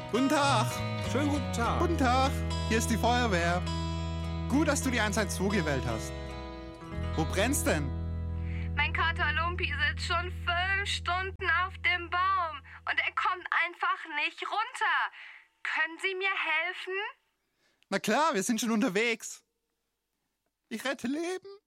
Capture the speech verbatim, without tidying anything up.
Guten Tag. Schönen guten Tag. Guten Tag. Hier ist die Feuerwehr. Gut, dass du die eins eins zwei gewählt hast. Wo brennt's denn? Mein Kater Lumpi sitzt schon fünf Stunden auf dem Baum und er kommt einfach nicht runter. Können Sie mir helfen? Na klar, wir sind schon unterwegs. Ich rette Leben.